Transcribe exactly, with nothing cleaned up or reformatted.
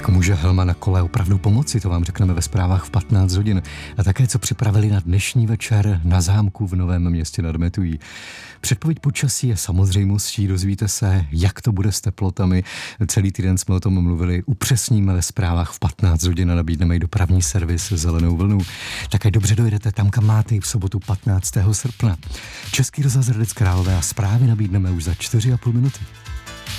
Jak může helma na kole opravdu pomoci, to vám řekneme ve zprávách v patnáct hodin. A také, co připravili na dnešní večer na zámku v Novém Městě nad Metují. Předpověď počasí je samozřejmostí, dozvíte se, jak to bude s teplotami. Celý týden jsme o tom mluvili, upřesníme ve zprávách v patnáct hodin a nabídneme i dopravní servis Zelenou vlnou. Také dobře dojedete tam, kam máte i v sobotu patnáctého srpna. Český rozhlas Hradec Králové a zprávy nabídneme už za čtyři a půl minuty.